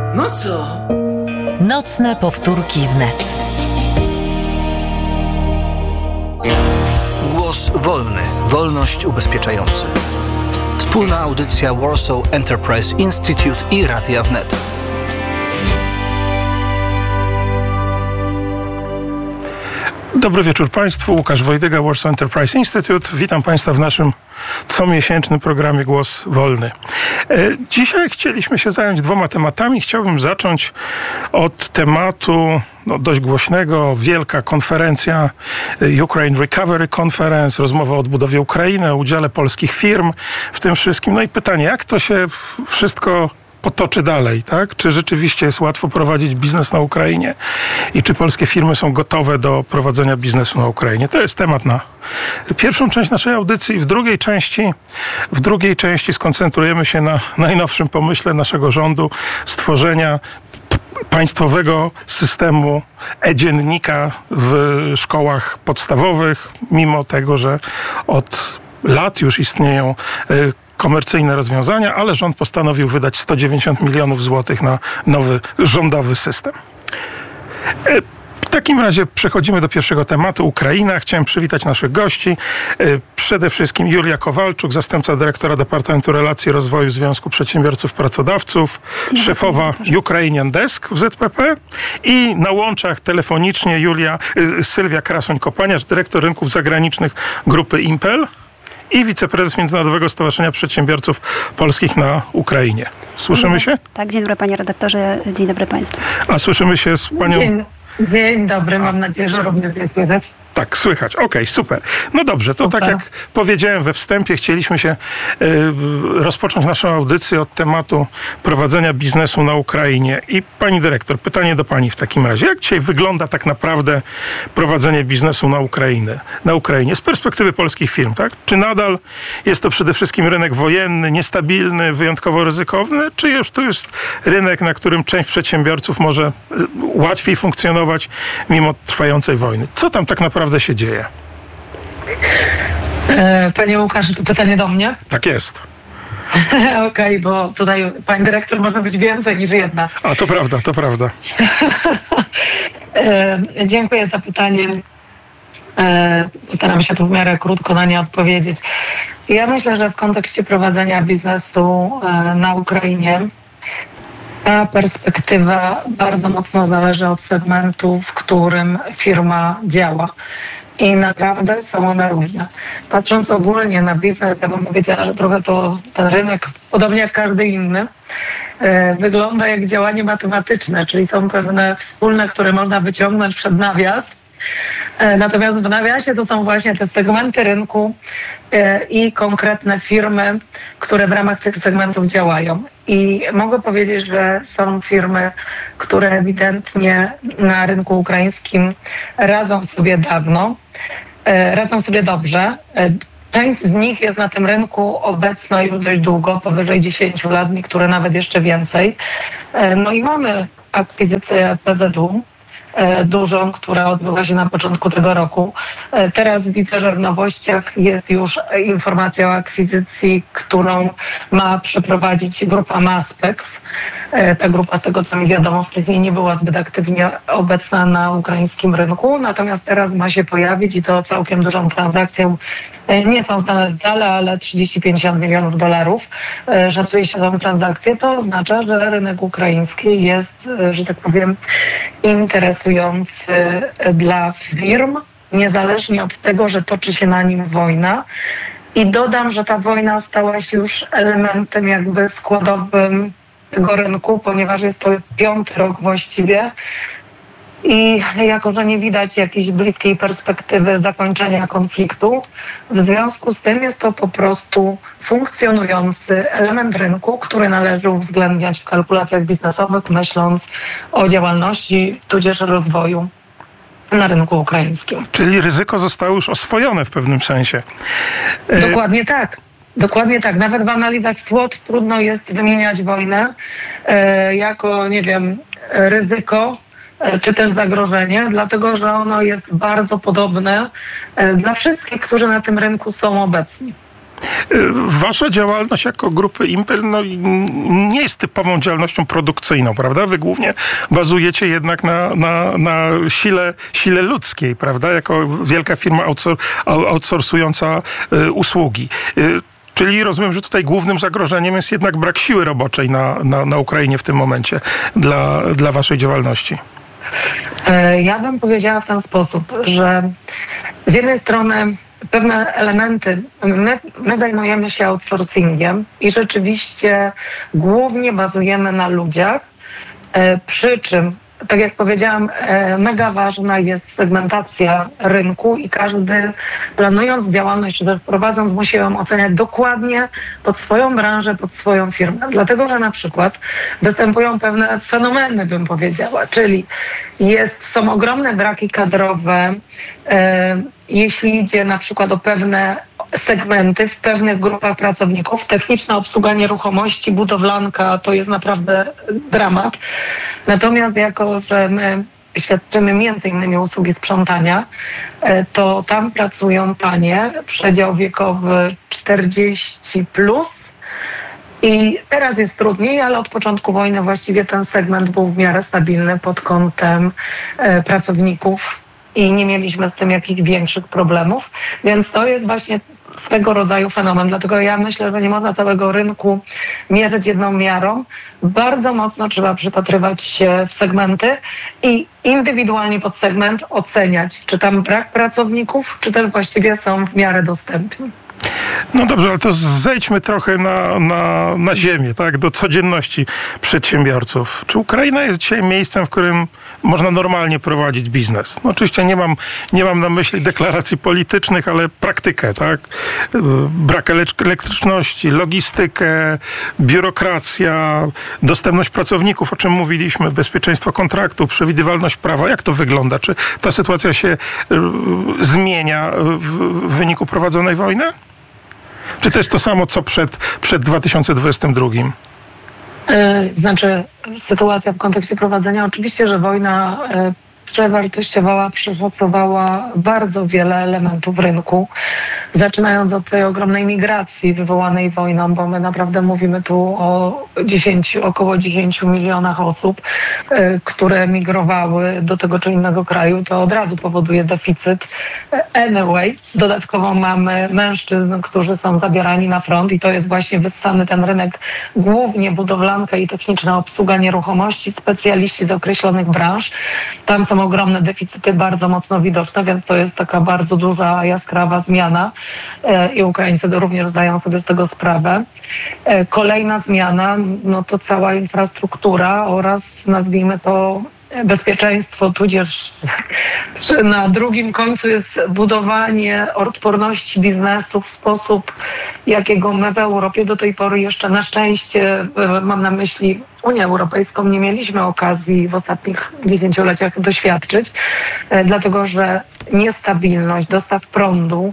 No co? Nocne powtórki wnet. Głos wolny. Wolność ubezpieczający. Wspólna audycja Warsaw Enterprise Institute i Radia Wnet. Dobry wieczór Państwu. Łukasz Wojdyga, Warsaw Enterprise Institute. Witam Państwa w naszym comiesięcznym programie Głos Wolny. Dzisiaj chcieliśmy się zająć dwoma tematami. Chciałbym zacząć od tematu dość głośnego. Wielka konferencja Ukraine Recovery Conference, rozmowa o odbudowie Ukrainy, o udziale polskich firm w tym wszystkim. No i pytanie, jak to się wszystko potoczy dalej, tak? Czy rzeczywiście jest łatwo prowadzić biznes na Ukrainie i czy polskie firmy są gotowe do prowadzenia biznesu na Ukrainie? To jest temat na pierwszą część naszej audycji. W drugiej części skoncentrujemy się na najnowszym pomyśle naszego rządu stworzenia państwowego systemu e-dziennika w szkołach podstawowych, mimo tego, że od lat już istnieją komercyjne rozwiązania, ale rząd postanowił wydać 190 milionów złotych na nowy rządowy system. W takim razie przechodzimy do pierwszego tematu. Ukraina. Chciałem przywitać naszych gości. Przede wszystkim Julia Kowalczuk, zastępca dyrektora Departamentu Relacji i Rozwoju Związku Przedsiębiorców Pracodawców, szefowa Ukrainian Desk w ZPP i na łączach telefonicznie Sylwia Krasoń-Kopaniarz, dyrektor rynków zagranicznych Grupy Impel i wiceprezes Międzynarodowego Stowarzyszenia Przedsiębiorców Polskich na Ukrainie. Słyszymy się? Tak, dzień dobry panie redaktorze, dzień dobry państwu. A słyszymy się z panią... Dzień dobry, mam nadzieję, że również mnie słychać. Tak, słychać. Okej, super. No dobrze, to super. Tak jak powiedziałem we wstępie, chcieliśmy się rozpocząć naszą audycję od tematu prowadzenia biznesu na Ukrainie. I pani dyrektor, pytanie do pani w takim razie. Jak dzisiaj wygląda tak naprawdę prowadzenie biznesu na Ukrainie z perspektywy polskich firm, tak? Czy nadal jest to przede wszystkim rynek wojenny, niestabilny, wyjątkowo ryzykowny, czy już to jest rynek, na którym część przedsiębiorców może łatwiej funkcjonować mimo trwającej wojny? Co tam tak naprawdę się dzieje? Panie Łukaszu, to pytanie do mnie? Tak jest. Okej, bo tutaj pani dyrektor może być więcej niż jedna. A to prawda. Dziękuję za pytanie. Postaram się tu w miarę krótko na nie odpowiedzieć. Ja myślę, że w kontekście prowadzenia biznesu na Ukrainie ta perspektywa bardzo mocno zależy od segmentu, w którym firma działa. I naprawdę są one różne. Patrząc ogólnie na biznes, ja bym powiedziała, że trochę to ten rynek, podobnie jak każdy inny, wygląda jak działanie matematyczne, czyli są pewne wspólne, które można wyciągnąć przed nawias. Natomiast w nawiasie to są właśnie te segmenty rynku i konkretne firmy, które w ramach tych segmentów działają. I mogę powiedzieć, że są firmy, które ewidentnie na rynku ukraińskim radzą sobie dobrze. Część z nich jest na tym rynku obecna już dość długo, powyżej 10 lat, niektóre nawet jeszcze więcej. No i mamy akwizycję PZU, dużą, która odbyła się na początku tego roku. Teraz widzę, że w nowościach jest już informacja o akwizycji, którą ma przeprowadzić grupa Maspex. Ta grupa, z tego co mi wiadomo, wcześniej nie była zbyt aktywnie obecna na ukraińskim rynku, natomiast teraz ma się pojawić i to całkiem dużą transakcją. Nie są znane detale, ale 30-50 milionów dolarów szacuje się tą transakcję. To oznacza, że rynek ukraiński jest, że tak powiem, interesujący dla firm, niezależnie od tego, że toczy się na nim wojna. I dodam, że ta wojna stała się już elementem jakby składowym tego rynku, ponieważ jest to 5. rok właściwie. I jako, że nie widać jakiejś bliskiej perspektywy zakończenia konfliktu, w związku z tym jest to po prostu funkcjonujący element rynku, który należy uwzględniać w kalkulacjach biznesowych, myśląc o działalności tudzież rozwoju na rynku ukraińskim. Czyli ryzyko zostało już oswojone w pewnym sensie. Dokładnie tak. Dokładnie tak. Nawet w analizach SWOT trudno jest wymieniać wojnę jako, nie wiem, ryzyko czy też zagrożenie, dlatego że ono jest bardzo podobne dla wszystkich, którzy na tym rynku są obecni. Wasza działalność jako grupy Impel nie jest typową działalnością produkcyjną, prawda? Wy głównie bazujecie jednak na sile ludzkiej, prawda? Jako wielka firma outsourcująca usługi. Czyli rozumiem, że tutaj głównym zagrożeniem jest jednak brak siły roboczej na Ukrainie w tym momencie dla waszej działalności. Ja bym powiedziała w ten sposób, że z jednej strony pewne elementy, my zajmujemy się outsourcingiem i rzeczywiście głównie bazujemy na ludziach, przy czym, tak jak powiedziałam, mega ważna jest segmentacja rynku i każdy, planując działalność, czy prowadząc, musi ją oceniać dokładnie pod swoją branżę, pod swoją firmę. Dlatego, że na przykład występują pewne fenomeny, bym powiedziała, czyli są ogromne braki kadrowe, jeśli idzie na przykład o pewne segmenty w pewnych grupach pracowników. Techniczna obsługa nieruchomości, budowlanka to jest naprawdę dramat. Natomiast jako, że my świadczymy między innymi usługi sprzątania, to tam pracują panie, przedział wiekowy 40+. I teraz jest trudniej, ale od początku wojny właściwie ten segment był w miarę stabilny pod kątem pracowników i nie mieliśmy z tym jakichś większych problemów, więc to jest właśnie swego rodzaju fenomen. Dlatego ja myślę, że nie można całego rynku mierzyć jedną miarą. Bardzo mocno trzeba przypatrywać się w segmenty i indywidualnie pod segment oceniać, czy tam brak pracowników, czy też właściwie są w miarę dostępni. No dobrze, ale to zejdźmy trochę na ziemię, tak? Do codzienności przedsiębiorców. Czy Ukraina jest dzisiaj miejscem, w którym można normalnie prowadzić biznes? No oczywiście nie mam na myśli deklaracji politycznych, ale praktykę, tak? Brak elektryczności, logistykę, biurokracja, dostępność pracowników, o czym mówiliśmy, bezpieczeństwo kontraktu, przewidywalność prawa. Jak to wygląda? Czy ta sytuacja się zmienia w wyniku prowadzonej wojny? Czy to jest to samo, co przed 2022? Znaczy, sytuacja w kontekście prowadzenia, oczywiście, że wojna przewartościowała, przeszacowała bardzo wiele elementów rynku, zaczynając od tej ogromnej migracji wywołanej wojną, bo my naprawdę mówimy tu o około 10 milionach osób, które migrowały do tego czy innego kraju. To od razu powoduje deficyt. Anyway, dodatkowo mamy mężczyzn, którzy są zabierani na front i to jest właśnie wyssany ten rynek, głównie budowlanka i techniczna obsługa nieruchomości, specjaliści z określonych branż. Tam są ogromne deficyty, bardzo mocno widoczne, więc to jest taka bardzo duża, jaskrawa zmiana i Ukraińcy również zdają sobie z tego sprawę. Kolejna zmiana, no to cała infrastruktura oraz, nazwijmy to, bezpieczeństwo, tudzież na drugim końcu jest budowanie odporności biznesu w sposób, jakiego my w Europie do tej pory jeszcze na szczęście, mam na myśli Unię Europejską, nie mieliśmy okazji w ostatnich 10-leciach doświadczyć, dlatego że niestabilność dostaw prądu,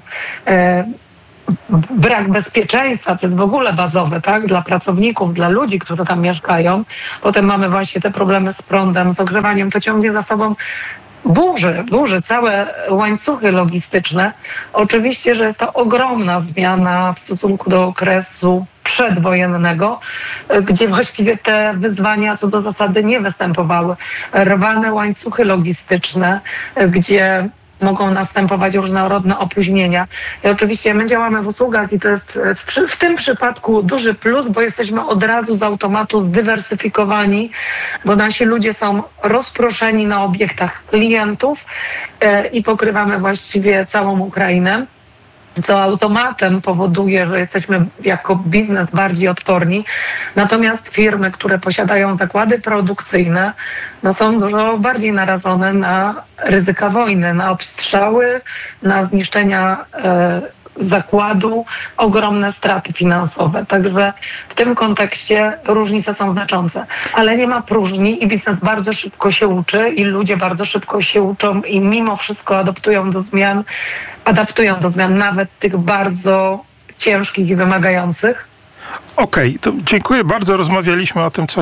brak bezpieczeństwa, to jest w ogóle bazowe, tak, dla pracowników, dla ludzi, którzy tam mieszkają. Potem mamy właśnie te problemy z prądem, z ogrzewaniem, to ciągnie za sobą burzy, całe łańcuchy logistyczne. Oczywiście, że to ogromna zmiana w stosunku do okresu przedwojennego, gdzie właściwie te wyzwania co do zasady nie występowały. Rwane łańcuchy logistyczne, gdzie mogą następować różnorodne opóźnienia. I oczywiście my działamy w usługach i to jest w tym przypadku duży plus, bo jesteśmy od razu z automatu dywersyfikowani, bo nasi ludzie są rozproszeni na obiektach klientów i pokrywamy właściwie całą Ukrainę, co automatem powoduje, że jesteśmy jako biznes bardziej odporni. Natomiast firmy, które posiadają zakłady produkcyjne, no są dużo bardziej narażone na ryzyka wojny, na obstrzały, na zniszczenia zakładu, ogromne straty finansowe. Także w tym kontekście różnice są znaczące. Ale nie ma próżni i biznes bardzo szybko się uczy i ludzie bardzo szybko się uczą i mimo wszystko adaptują do zmian, nawet tych bardzo ciężkich i wymagających. Okej, to dziękuję bardzo. Rozmawialiśmy o tym,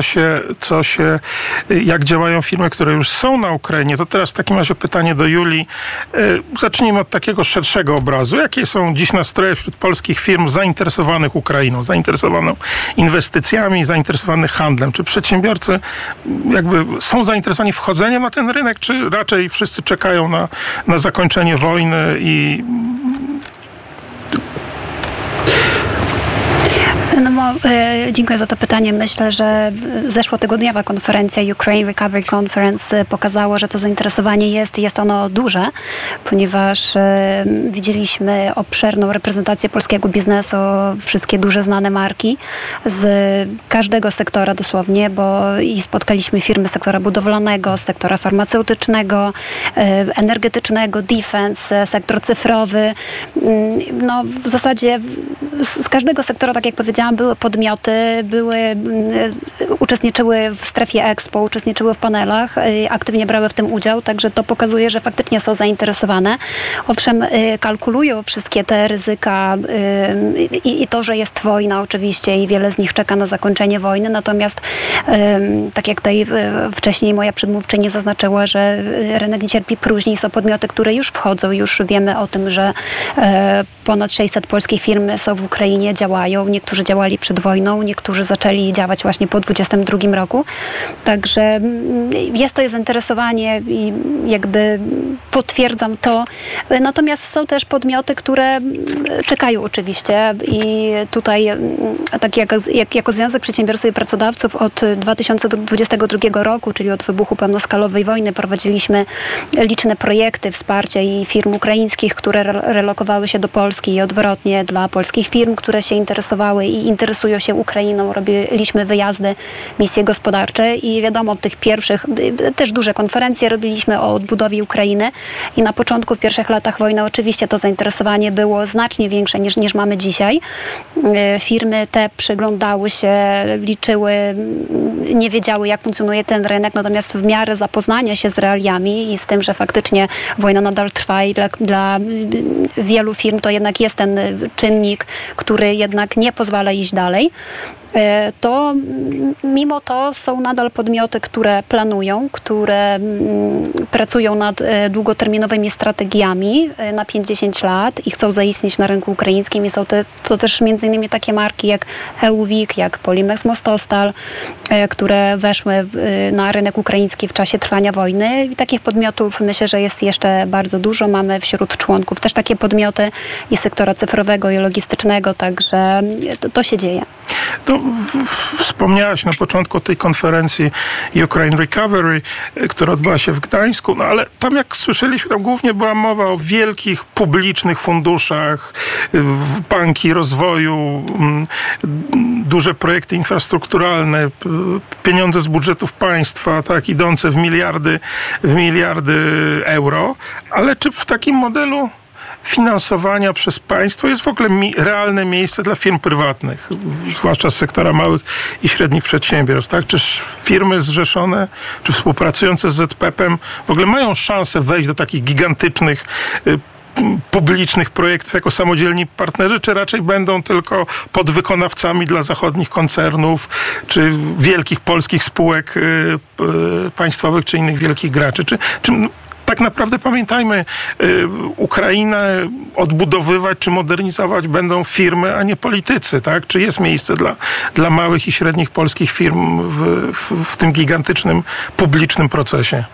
jak działają firmy, które już są na Ukrainie. To teraz w takim razie pytanie do Julii. Zacznijmy od takiego szerszego obrazu. Jakie są dziś nastroje wśród polskich firm zainteresowanych Ukrainą, zainteresowanych inwestycjami, zainteresowanych handlem? Czy przedsiębiorcy jakby są zainteresowani wchodzeniem na ten rynek, czy raczej wszyscy czekają na zakończenie wojny i... Dziękuję za to pytanie. Myślę, że zeszłotygodniowa konferencja Ukraine Recovery Conference pokazało, że to zainteresowanie jest ono duże, ponieważ widzieliśmy obszerną reprezentację polskiego biznesu, wszystkie duże znane marki z każdego sektora dosłownie, bo i spotkaliśmy firmy sektora budowlanego, sektora farmaceutycznego, energetycznego, defense, sektor cyfrowy. No, w zasadzie z każdego sektora, tak jak powiedziałam, były podmioty, uczestniczyły w strefie Expo, uczestniczyły w panelach, aktywnie brały w tym udział, także to pokazuje, że faktycznie są zainteresowane. Owszem, kalkulują wszystkie te ryzyka i to, że jest wojna oczywiście i wiele z nich czeka na zakończenie wojny, natomiast tak jak tutaj wcześniej moja przedmówczyni zaznaczyła, że rynek nie cierpi próżni, są podmioty, które już wchodzą, już wiemy o tym, że ponad 600 polskich firm są w Ukrainie, działają, niektórzy działali przed wojną, niektórzy zaczęli działać właśnie po 2022 roku. Także jest to zainteresowanie i jakby potwierdzam to. Natomiast są też podmioty, które czekają oczywiście i tutaj tak jako Związek Przedsiębiorców i Pracodawców od 2022 roku, czyli od wybuchu pełnoskalowej wojny, prowadziliśmy liczne projekty wsparcia i firm ukraińskich, które relokowały się do Polski i odwrotnie dla polskich firm, które się interesowały i interesują się Ukrainą. Robiliśmy wyjazdy, misje gospodarcze i wiadomo, w tych pierwszych też duże konferencje robiliśmy o odbudowie Ukrainy i na początku, w pierwszych latach wojny oczywiście to zainteresowanie było znacznie większe niż mamy dzisiaj. Firmy te przyglądały się, liczyły, nie wiedziały, jak funkcjonuje ten rynek, natomiast w miarę zapoznania się z realiami i z tym, że faktycznie wojna nadal trwa i dla wielu firm to jednak jest ten czynnik, który jednak nie pozwala iść dalej, to mimo to są nadal podmioty, które planują, które pracują nad długoterminowymi strategiami na 5-10 lat i chcą zaistnieć na rynku ukraińskim i są to też między innymi takie marki jak EUWIC, jak Polimex Mostostal, które weszły na rynek ukraiński w czasie trwania wojny i takich podmiotów myślę, że jest jeszcze bardzo dużo. Mamy wśród członków też takie podmioty i sektora cyfrowego i logistycznego, także to się dzieje. No, wspomniałaś na początku tej konferencji Ukraine Recovery, która odbyła się w Gdańsku, no ale tam jak słyszeliśmy, tam głównie była mowa o wielkich publicznych funduszach, banki rozwoju, duże projekty infrastrukturalne, pieniądze z budżetów państwa, tak, idące w miliardy euro, ale czy w takim modelu finansowania przez państwo jest w ogóle realne miejsce dla firm prywatnych, zwłaszcza z sektora małych i średnich przedsiębiorstw, tak? Czy firmy zrzeszone, czy współpracujące z ZPP-em w ogóle mają szansę wejść do takich gigantycznych publicznych projektów jako samodzielni partnerzy, czy raczej będą tylko podwykonawcami dla zachodnich koncernów, czy wielkich polskich spółek państwowych, czy innych wielkich graczy? Czy tak naprawdę pamiętajmy, Ukrainę odbudowywać czy modernizować będą firmy, a nie politycy, tak? Czy jest miejsce dla małych i średnich polskich firm w tym gigantycznym, publicznym procesie?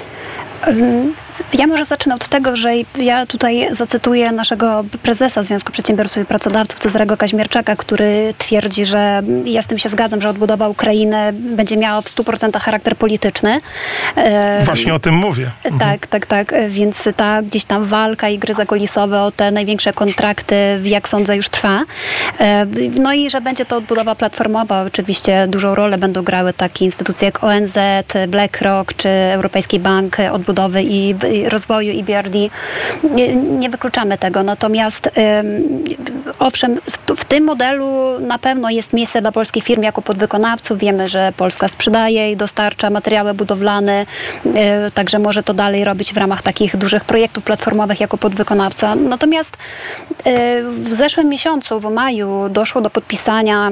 Ja może zacznę od tego, że ja tutaj zacytuję naszego prezesa Związku Przedsiębiorców i Pracodawców, Cezarego Kaźmierczaka, który twierdzi, że ja z tym się zgadzam, że odbudowa Ukrainy będzie miała w 100% charakter polityczny. Właśnie o tym mówię. Tak. Więc ta gdzieś tam walka i gry zakulisowe o te największe kontrakty, jak sądzę, już trwa. No i że będzie to odbudowa platformowa. Oczywiście dużą rolę będą grały takie instytucje jak ONZ, BlackRock czy Europejski Bank Odbudowy i Rozwoju EBRD. Nie wykluczamy tego. Natomiast owszem, W tym modelu na pewno jest miejsce dla polskich firm jako podwykonawców. Wiemy, że Polska sprzedaje i dostarcza materiały budowlane, także może to dalej robić w ramach takich dużych projektów platformowych jako podwykonawca. Natomiast w zeszłym miesiącu, w maju, doszło do podpisania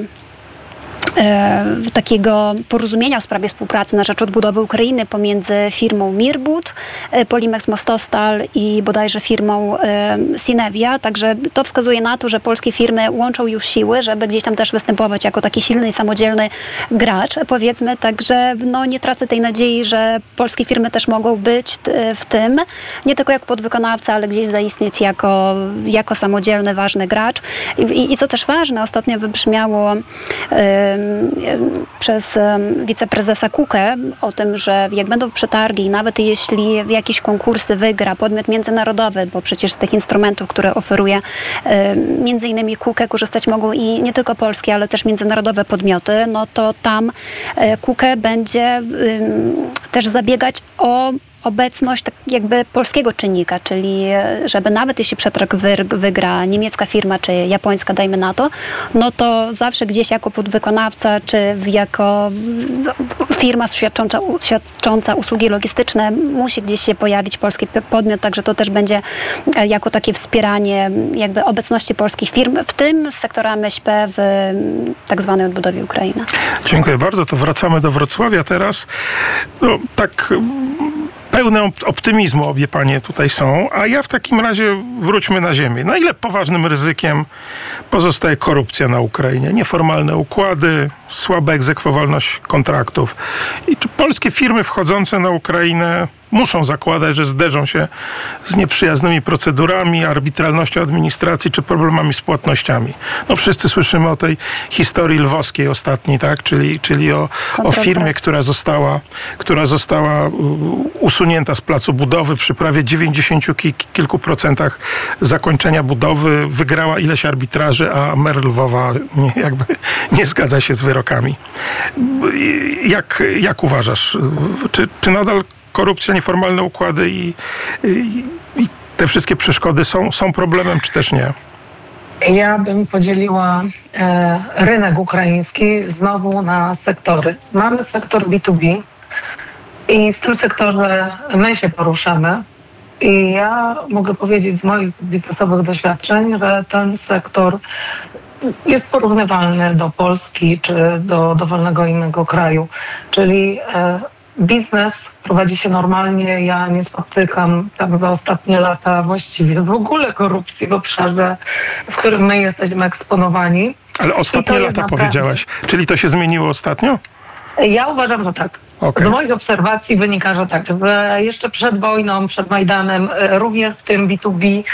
takiego porozumienia w sprawie współpracy na rzecz odbudowy Ukrainy pomiędzy firmą Mirbud, Polimex Mostostal i bodajże firmą Sinevia. Także to wskazuje na to, że polskie firmy łączą już siły, żeby gdzieś tam też występować jako taki silny i samodzielny gracz, powiedzmy. Także nie tracę tej nadziei, że polskie firmy też mogą być w tym, nie tylko jako podwykonawca, ale gdzieś zaistnieć jako samodzielny, ważny gracz. I co też ważne, ostatnio wybrzmiało przez wiceprezesa Kukę o tym, że jak będą przetargi, nawet jeśli jakieś konkursy wygra podmiot międzynarodowy, bo przecież z tych instrumentów, które oferuje między innymi Kukę, korzystać mogą i nie tylko polskie, ale też międzynarodowe podmioty, to tam Kukę będzie też zabiegać o obecność tak jakby polskiego czynnika, czyli żeby nawet jeśli przetarg wygra niemiecka firma, czy japońska, dajmy na to, to zawsze gdzieś jako podwykonawca, czy jako firma świadcząca usługi logistyczne musi gdzieś się pojawić polski podmiot, także to też będzie jako takie wspieranie jakby obecności polskich firm, w tym z sektora MŚP w tak zwanej odbudowie Ukrainy. Dziękuję bardzo. To wracamy do Wrocławia teraz. Tak pełne optymizmu obie panie tutaj są, a ja w takim razie wróćmy na ziemię. Na ile poważnym ryzykiem pozostaje korupcja na Ukrainie? Nieformalne układy, słaba egzekwowalność kontraktów. I czy polskie firmy wchodzące na Ukrainę muszą zakładać, że zderzą się z nieprzyjaznymi procedurami, arbitralnością administracji czy problemami z płatnościami? Wszyscy słyszymy o tej historii lwowskiej ostatniej, tak? Czyli o firmie, która została usunięta z placu budowy przy prawie 90 kilku procentach zakończenia budowy, wygrała ileś arbitraży, a mer Lwowa nie zgadza się z wyrokami. Jak uważasz? Czy nadal korupcja, nieformalne układy i te wszystkie przeszkody są problemem, czy też nie? Ja bym podzieliła rynek ukraiński znowu na sektory. Mamy sektor B2B i w tym sektorze my się poruszamy. I ja mogę powiedzieć z moich biznesowych doświadczeń, że ten sektor jest porównywalny do Polski czy do dowolnego innego kraju. Czyli biznes prowadzi się normalnie. Ja nie spotykam tam za ostatnie lata właściwie w ogóle korupcji w obszarze, w którym my jesteśmy eksponowani. Ale ostatnie lata powiedziałaś. Czyli to się zmieniło ostatnio? Ja uważam, że tak. Okay. Z moich obserwacji wynika, że tak. Że jeszcze przed wojną, przed Majdanem, również w tym B2B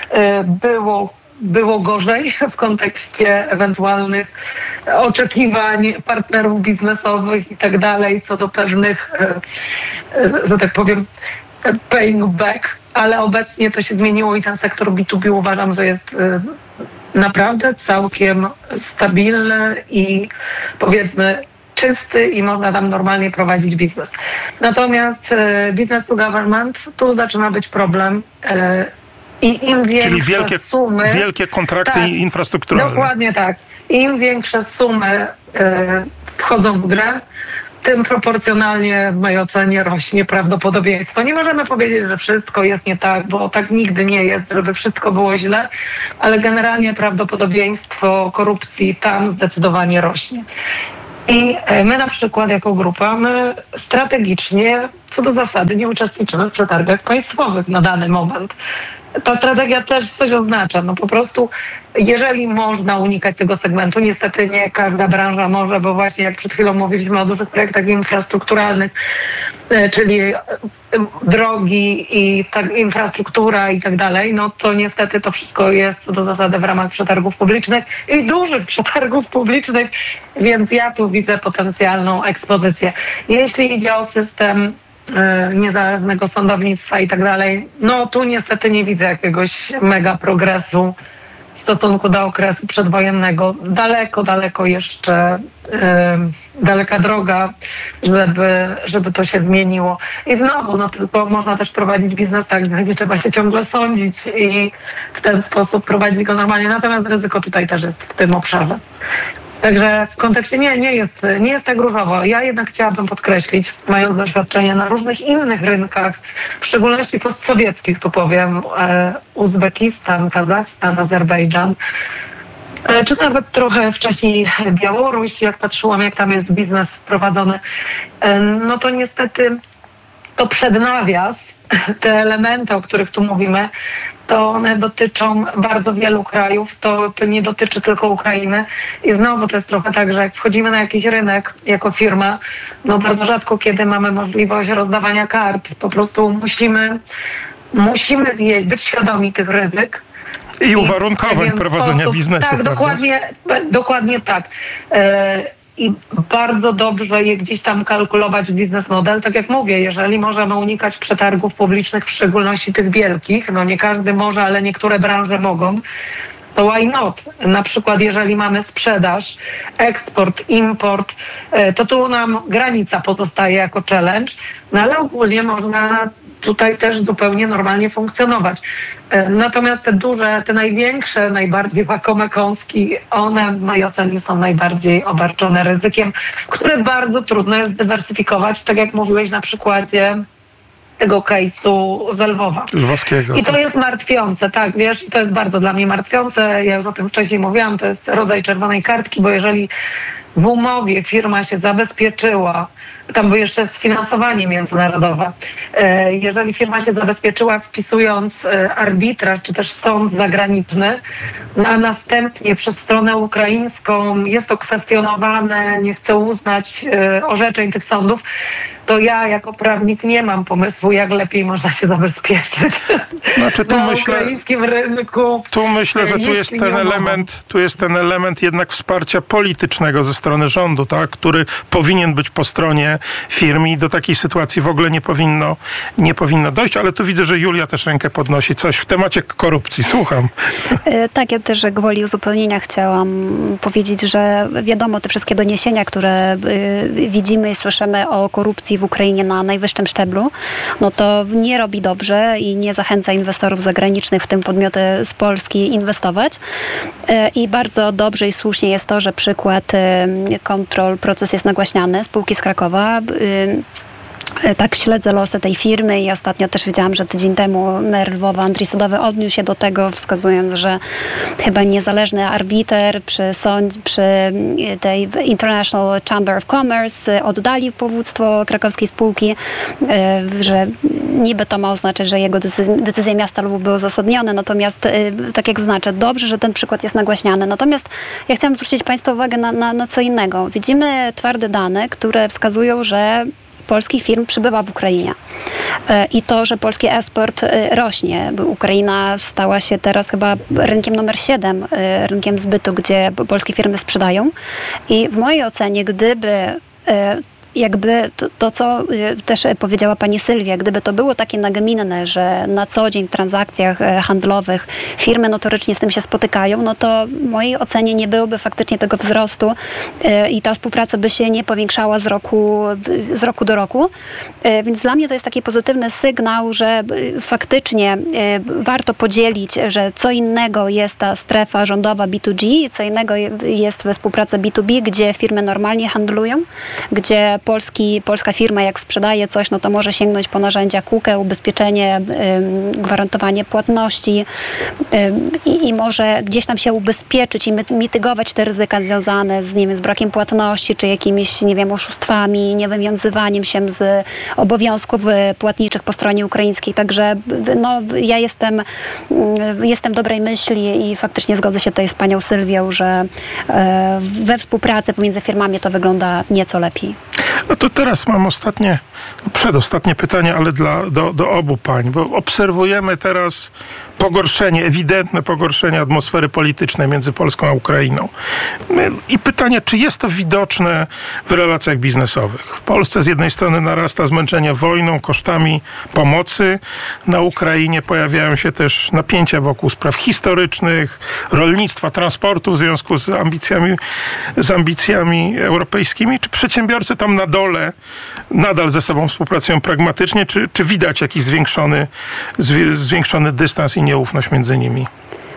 było gorzej w kontekście ewentualnych oczekiwań partnerów biznesowych i tak dalej, co do pewnych, że tak powiem, paying back, ale obecnie to się zmieniło i ten sektor B2B uważam, że jest naprawdę całkiem stabilny i powiedzmy czysty i można tam normalnie prowadzić biznes. Natomiast business to government, tu zaczyna być problem. I im większe czyli wielkie kontrakty infrastrukturalne. Dokładnie tak. Im większe sumy wchodzą w grę, tym proporcjonalnie w mojej ocenie rośnie prawdopodobieństwo. Nie możemy powiedzieć, że wszystko jest nie tak, bo tak nigdy nie jest, żeby wszystko było źle, ale generalnie prawdopodobieństwo korupcji tam zdecydowanie rośnie. I my na przykład jako grupa, my strategicznie co do zasady nie uczestniczymy w przetargach państwowych na dany moment. Ta strategia też coś oznacza. Po prostu jeżeli można unikać tego segmentu, niestety nie każda branża może, bo właśnie jak przed chwilą mówiliśmy o dużych projektach infrastrukturalnych, czyli drogi i infrastruktura i tak dalej, to niestety to wszystko jest co do zasady w ramach przetargów publicznych i dużych przetargów publicznych, więc ja tu widzę potencjalną ekspozycję. Jeśli idzie o system niezależnego sądownictwa i tak dalej, tu niestety nie widzę jakiegoś mega progresu w stosunku do okresu przedwojennego. Daleko jeszcze daleka droga, żeby to się zmieniło. I znowu, tylko można też prowadzić biznes tak, że nie trzeba się ciągle sądzić i w ten sposób prowadzić go normalnie. Natomiast ryzyko tutaj też jest w tym obszarze. Także w kontekście nie jest tak różowo. Ja jednak chciałabym podkreślić, mając doświadczenie na różnych innych rynkach, w szczególności postsowieckich, tu powiem, Uzbekistan, Kazachstan, Azerbejdżan, czy nawet trochę wcześniej Białoruś, jak patrzyłam, jak tam jest biznes wprowadzony, no to niestety to przed nawias, te elementy, o których tu mówimy, to one dotyczą bardzo wielu krajów, to nie dotyczy tylko Ukrainy. I znowu to jest trochę tak, że jak wchodzimy na jakiś rynek jako firma, no bardzo rzadko kiedy mamy możliwość rozdawania kart. Po prostu musimy być świadomi tych ryzyk. I uwarunkowań prowadzenia biznesu. Tak, dokładnie tak. I bardzo dobrze je gdzieś tam kalkulować biznes model. Tak jak mówię, jeżeli możemy unikać przetargów publicznych, w szczególności tych wielkich, no nie każdy może, ale niektóre branże mogą, to why not? Na przykład jeżeli mamy sprzedaż, eksport, import, to tu nam granica pozostaje jako challenge, no ale ogólnie można tutaj też zupełnie normalnie funkcjonować. Natomiast te duże, te największe, najbardziej łakome kąski, one w mojej ocenie są najbardziej obarczone ryzykiem, które bardzo trudno jest dywersyfikować, tak jak mówiłeś na przykładzie tego case'u z Lwowa. Lwowskiego. I to jest martwiące, tak, wiesz, to jest bardzo dla mnie martwiące. Ja już o tym wcześniej mówiłam, to jest rodzaj czerwonej kartki, bo jeżeli w umowie firma się zabezpieczyła, tam by jeszcze jest finansowanie międzynarodowe. Jeżeli firma się zabezpieczyła wpisując arbitraż czy też sąd zagraniczny, a następnie przez stronę ukraińską jest to kwestionowane, nie chce uznać orzeczeń tych sądów, to ja jako prawnik nie mam pomysłu, jak lepiej można się zabezpieczyć znaczy, na ukraińskim rynku. Tu myślę, że tu jest ten element jednak wsparcia politycznego ze strony rządu, tak, który powinien być po stronie firm i do takiej sytuacji w ogóle nie powinno dojść, ale tu widzę, że Julia też rękę podnosi. Coś w temacie korupcji. Słucham. Tak, ja też gwoli uzupełnienia chciałam powiedzieć, że wiadomo, te wszystkie doniesienia, które widzimy i słyszymy o korupcji w Ukrainie na najwyższym szczeblu, no to nie robi dobrze i nie zachęca inwestorów zagranicznych, w tym podmioty z Polski, inwestować. I bardzo dobrze i słusznie jest to, że przykład Control Proces jest nagłaśniany, spółki z Krakowa. Tak śledzę losy tej firmy i ostatnio też wiedziałam, że tydzień temu mer Lwowa Andrzej Sadowy odniósł się do tego, wskazując, że chyba niezależny arbiter przy tej International Chamber of Commerce oddali powództwo krakowskiej spółki, że niby to ma oznaczać, że jego decyzje miasta Lwów były uzasadnione, natomiast tak jak znaczę, dobrze, że ten przykład jest nagłaśniany. Natomiast ja chciałam zwrócić Państwa uwagę na co innego. Widzimy twarde dane, które wskazują, że polskich firm przybywa w Ukrainie. I to, że polski eksport rośnie. Ukraina stała się teraz chyba rynkiem numer 7, rynkiem zbytu, gdzie polskie firmy sprzedają. I w mojej ocenie, gdyby jakby to, co też powiedziała pani Sylwia, gdyby to było takie nagminne, że na co dzień w transakcjach handlowych firmy notorycznie z tym się spotykają, no to w mojej ocenie nie byłoby faktycznie tego wzrostu i ta współpraca by się nie powiększała z roku do roku. Więc dla mnie to jest taki pozytywny sygnał, że faktycznie warto podzielić, że co innego jest ta strefa rządowa B2G, co innego jest współpraca B2B, gdzie firmy normalnie handlują, gdzie polska firma jak sprzedaje coś, no to może sięgnąć po narzędzia KUKE, ubezpieczenie, gwarantowanie płatności i może gdzieś tam się ubezpieczyć i mitygować te ryzyka związane z, nie wiem, z brakiem płatności, czy jakimiś, nie wiem, oszustwami, niewywiązywaniem się z obowiązków płatniczych po stronie ukraińskiej. Także no, ja jestem dobrej myśli i faktycznie zgodzę się tutaj z panią Sylwią, że we współpracy pomiędzy firmami to wygląda nieco lepiej. No to teraz mam przedostatnie pytanie, ale do obu pań, bo obserwujemy teraz ewidentne pogorszenie atmosfery politycznej między Polską a Ukrainą. I pytanie, czy jest to widoczne w relacjach biznesowych? W Polsce z jednej strony narasta zmęczenie wojną, kosztami pomocy. Na Ukrainie pojawiają się też napięcia wokół spraw historycznych, rolnictwa, transportu w związku z ambicjami europejskimi. Czy przedsiębiorcy tam na dole nadal ze sobą współpracują pragmatycznie, czy widać jakiś zwiększony dystans i nieufność między nimi?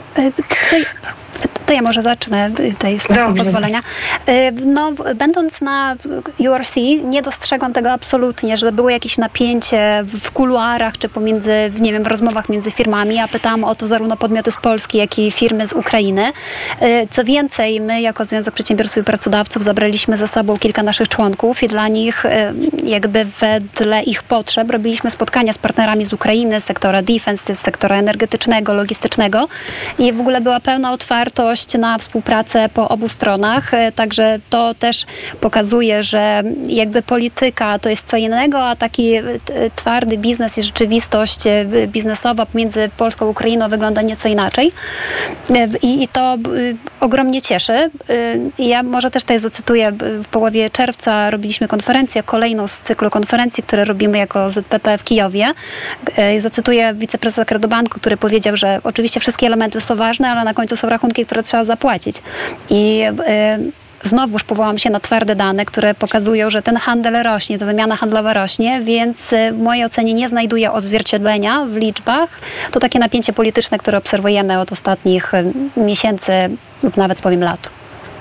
To ja może zacznę z Państwa pozwolenia. No, będąc na URC, nie dostrzegłam tego absolutnie, żeby było jakieś napięcie w kuluarach, czy pomiędzy, nie wiem, w rozmowach między firmami. Ja pytałam o to zarówno podmioty z Polski, jak i firmy z Ukrainy. Co więcej, my jako Związek Przedsiębiorców i Pracodawców zabraliśmy ze sobą kilka naszych członków i dla nich, jakby wedle ich potrzeb, robiliśmy spotkania z partnerami z Ukrainy, z sektora defense, z sektora energetycznego, logistycznego i w ogóle była pełna otwartość na współpracę po obu stronach, także to też pokazuje, że jakby polityka to jest co innego, a taki twardy biznes i rzeczywistość biznesowa pomiędzy Polską a Ukrainą wygląda nieco inaczej. I to ogromnie cieszy. Ja może też tutaj zacytuję, w połowie czerwca robiliśmy konferencję, kolejną z cyklu konferencji, które robimy jako ZPP w Kijowie. Zacytuję wiceprezesa Kredobanku, który powiedział, że oczywiście wszystkie elementy są ważne, ale na końcu są rachunki, które trzeba zapłacić. I znowuż powołam się na twarde dane, które pokazują, że ten handel rośnie, ta wymiana handlowa rośnie, więc w mojej ocenie nie znajduje odzwierciedlenia w liczbach. To takie napięcie polityczne, które obserwujemy od ostatnich miesięcy lub nawet powiem lat.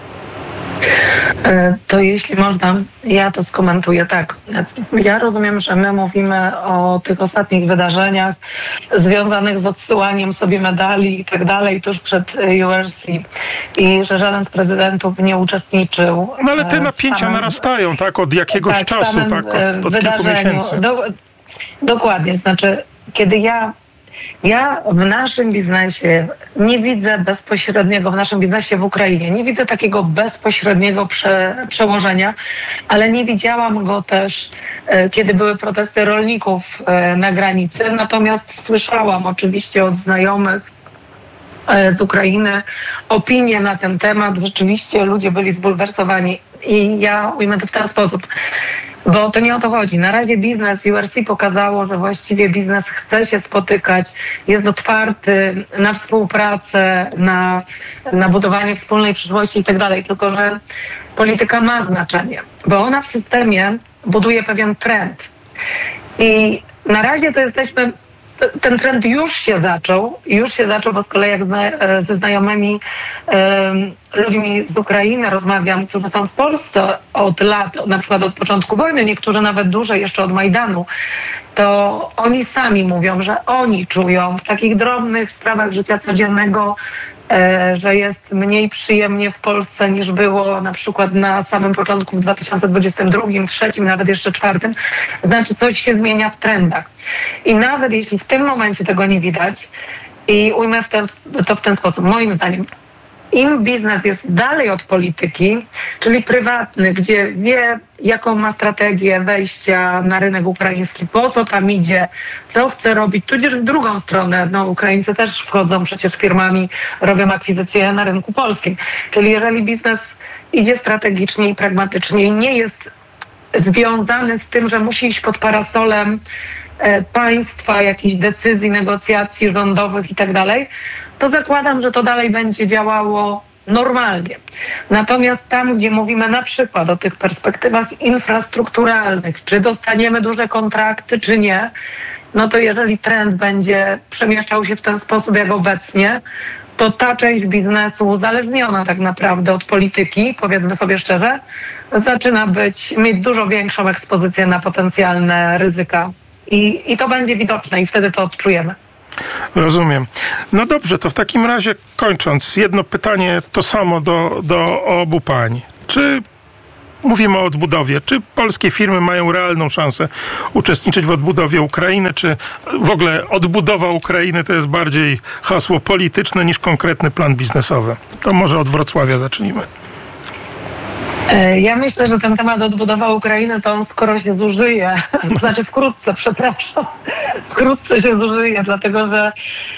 To jeśli można, ja to skomentuję tak. Ja rozumiem, że my mówimy o tych ostatnich wydarzeniach związanych z odsyłaniem sobie medali i tak dalej tuż przed URC i że żaden z prezydentów nie uczestniczył. No ale te napięcia narastają, tak? Od jakiegoś czasu, tak? Od kilku miesięcy. Dokładnie. Znaczy, kiedy ja w naszym biznesie nie widzę bezpośredniego, w naszym biznesie w Ukrainie, nie widzę takiego bezpośredniego przełożenia, ale nie widziałam go też, kiedy były protesty rolników na granicy. Natomiast słyszałam oczywiście od znajomych z Ukrainy opinie na ten temat. Rzeczywiście ludzie byli zbulwersowani i ja ujmę to w ten sposób. Bo to nie o to chodzi. Na razie biznes URC pokazało, że właściwie biznes chce się spotykać, jest otwarty na współpracę, na budowanie wspólnej przyszłości i tak dalej. Tylko że polityka ma znaczenie, bo ona w systemie buduje pewien trend. I na razie to jesteśmy... Ten trend już się zaczął, bo z kolei jak ze znajomymi ludźmi z Ukrainy rozmawiam, którzy są w Polsce od lat, na przykład od początku wojny, niektórzy nawet dłużej, jeszcze od Majdanu, to oni sami mówią, że oni czują w takich drobnych sprawach życia codziennego, że jest mniej przyjemnie w Polsce niż było na przykład na samym początku w 2022, 2023, nawet jeszcze 2024. Znaczy coś się zmienia w trendach. I nawet jeśli w tym momencie tego nie widać i ujmę to w ten sposób, moim zdaniem, im biznes jest dalej od polityki, czyli prywatny, gdzie wie, jaką ma strategię wejścia na rynek ukraiński, po co tam idzie, co chce robić, tudzież w drugą stronę, no Ukraińcy też wchodzą przecież z firmami, robią akwizycje na rynku polskim. Czyli jeżeli biznes idzie strategicznie i pragmatycznie i nie jest związany z tym, że musi iść pod parasolem państwa, jakichś decyzji, negocjacji rządowych i tak dalej, to zakładam, że to dalej będzie działało normalnie. Natomiast tam, gdzie mówimy na przykład o tych perspektywach infrastrukturalnych, czy dostaniemy duże kontrakty, czy nie, no to jeżeli trend będzie przemieszczał się w ten sposób jak obecnie, to ta część biznesu uzależniona tak naprawdę od polityki, powiedzmy sobie szczerze, zaczyna mieć dużo większą ekspozycję na potencjalne ryzyka. I to będzie widoczne i wtedy to odczujemy. Rozumiem. No dobrze, to w takim razie kończąc, jedno pytanie to samo do obu pań. Czy mówimy o odbudowie? Czy polskie firmy mają realną szansę uczestniczyć w odbudowie Ukrainy? Czy w ogóle odbudowa Ukrainy to jest bardziej hasło polityczne niż konkretny plan biznesowy? To może od Wrocławia zacznijmy. Ja myślę, że ten temat odbudowa Ukrainy to on skoro się zużyje, to znaczy wkrótce się zużyje, dlatego że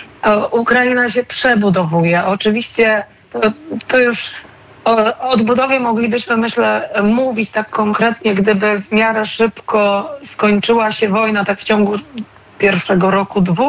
Ukraina się przebudowuje. Oczywiście to już o odbudowie moglibyśmy, myślę, mówić tak konkretnie, gdyby w miarę szybko skończyła się wojna, tak w ciągu pierwszego roku, 2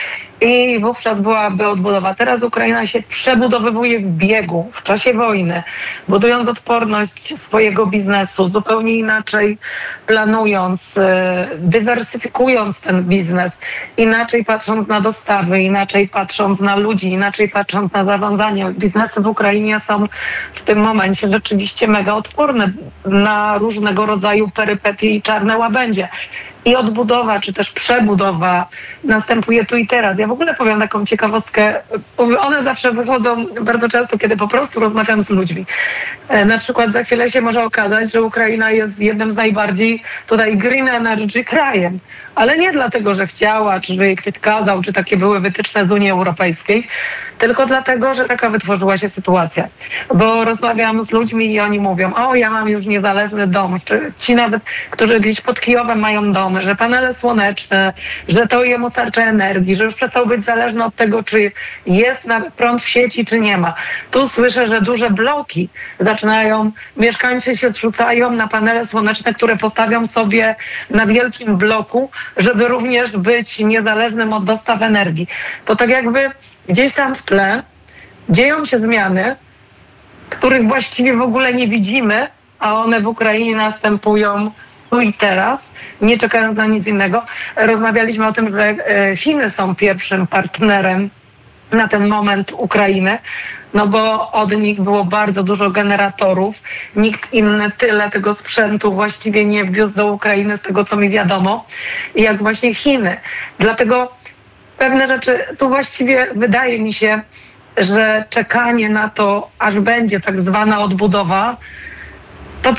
i wówczas byłaby odbudowa. Teraz Ukraina się przebudowywuje w biegu, w czasie wojny, budując odporność swojego biznesu, zupełnie inaczej planując, dywersyfikując ten biznes, inaczej patrząc na dostawy, inaczej patrząc na ludzi, inaczej patrząc na zarządzanie. Biznesy w Ukrainie są w tym momencie rzeczywiście mega odporne na różnego rodzaju perypetie i czarne łabędzie. I odbudowa, czy też przebudowa następuje tu i teraz. Ja w ogóle powiem taką ciekawostkę. One zawsze wychodzą bardzo często, kiedy po prostu rozmawiam z ludźmi. Na przykład za chwilę się może okazać, że Ukraina jest jednym z najbardziej tutaj green energy krajem. Ale nie dlatego, że chciała, czy że jej ktoś kazał, czy takie były wytyczne z Unii Europejskiej, tylko dlatego, że taka wytworzyła się sytuacja. Bo rozmawiam z ludźmi i oni mówią, ja mam już niezależny dom. Czy ci nawet, którzy gdzieś pod Kijowem mają domy, że panele słoneczne, że to jemu starcza energii, że już przestał być zależny od tego, czy jest prąd w sieci, czy nie ma. Tu słyszę, że duże bloki zaczynają, mieszkańcy się zrzucają na panele słoneczne, które postawią sobie na wielkim bloku, żeby również być niezależnym od dostaw energii. To tak jakby gdzieś tam w tle dzieją się zmiany, których właściwie w ogóle nie widzimy, a one w Ukrainie następują tu i teraz, nie czekając na nic innego. Rozmawialiśmy o tym, że Chiny są pierwszym partnerem na ten moment Ukrainy, no bo od nich było bardzo dużo generatorów. Nikt inny tyle tego sprzętu właściwie nie wwiózł do Ukrainy, z tego co mi wiadomo, jak właśnie Chiny. Dlatego pewne rzeczy, tu właściwie wydaje mi się, że czekanie na to, aż będzie tak zwana odbudowa, to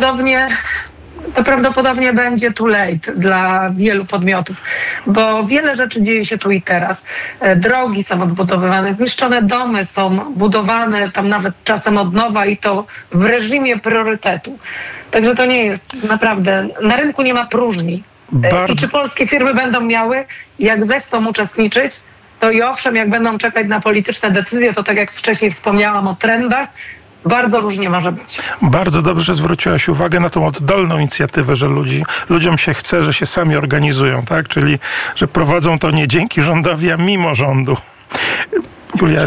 prawdopodobnie będzie too late dla wielu podmiotów, bo wiele rzeczy dzieje się tu i teraz. Drogi są odbudowywane, zniszczone domy są budowane, tam nawet czasem od nowa i to w reżimie priorytetu. Także to nie jest naprawdę, na rynku nie ma próżni. I czy polskie firmy będą miały, jak zechcą uczestniczyć, to i owszem, jak będą czekać na polityczne decyzje, to tak jak wcześniej wspomniałam o trendach, bardzo różnie może być. Bardzo dobrze zwróciłaś uwagę na tą oddolną inicjatywę, że ludziom się chce, że się sami organizują, tak? Czyli, że prowadzą to nie dzięki rządowi, a mimo rządu. Julia,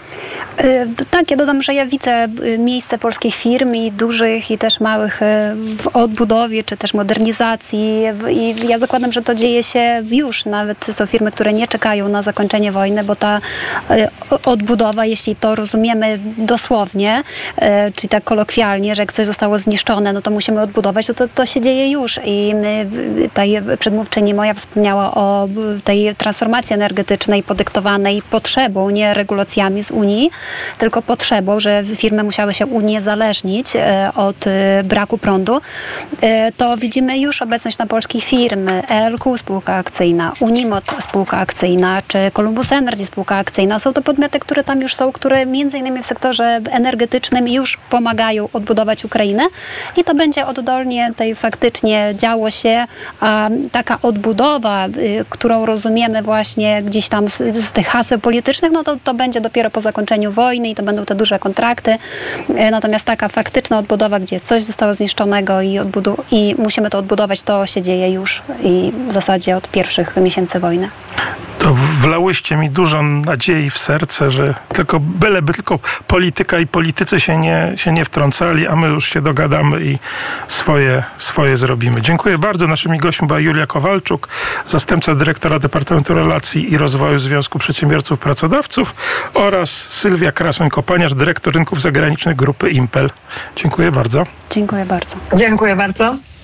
Tak, ja dodam, że ja widzę miejsce polskich firm i dużych i też małych w odbudowie czy też modernizacji i ja zakładam, że to dzieje się już. Nawet są firmy, które nie czekają na zakończenie wojny, bo ta odbudowa, jeśli to rozumiemy dosłownie, czyli tak kolokwialnie, że jak coś zostało zniszczone, no to musimy odbudować, to się dzieje już. I tutaj przedmówczyni moja wspomniała o tej transformacji energetycznej podyktowanej potrzebą, nie regulacjami z Unii, tylko potrzebą, że firmy musiały się uniezależnić od braku prądu, to widzimy już obecność na polskich firm. ELQ spółka akcyjna, Unimot spółka akcyjna, czy Columbus Energy spółka akcyjna. Są to podmioty, które tam już są, które między innymi w sektorze energetycznym już pomagają odbudować Ukrainę i to będzie oddolnie tej faktycznie działo się, a taka odbudowa, którą rozumiemy właśnie gdzieś tam z tych haseł politycznych, no to będzie dopiero po zakończeniu wojny i to będą te duże kontrakty. Natomiast taka faktyczna odbudowa, gdzie coś zostało zniszczonego i musimy to odbudować, to się dzieje już i w zasadzie od pierwszych miesięcy wojny. To wlałyście mi dużo nadziei w serce, że byleby tylko polityka i politycy się nie wtrącali, a my już się dogadamy i swoje zrobimy. Dziękuję bardzo. Naszymi gośćmi była Julia Kowalczuk, zastępca dyrektora Departamentu Relacji i Rozwoju Związku Przedsiębiorców Pracodawców oraz Sylwia Krasoń-Kopaniarz, dyrektor rynków zagranicznych Grupy Impel. Dziękuję bardzo. Dziękuję bardzo. Dziękuję bardzo.